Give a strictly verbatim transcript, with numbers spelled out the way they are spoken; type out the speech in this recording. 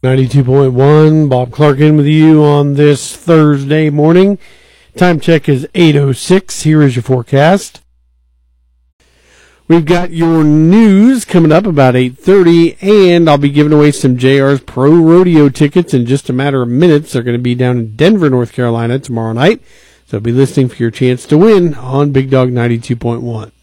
ninety-two point one, Bob Clark in with you on this Thursday morning. Time check is eight oh six. Here is your forecast. We've got your news coming up about eight thirty, and I'll be giving away some J R's Pro Rodeo tickets in just a matter of minutes. They're going to be down in Denver, North Carolina tomorrow night, so be listening for your chance to win on Big Dog ninety-two point one.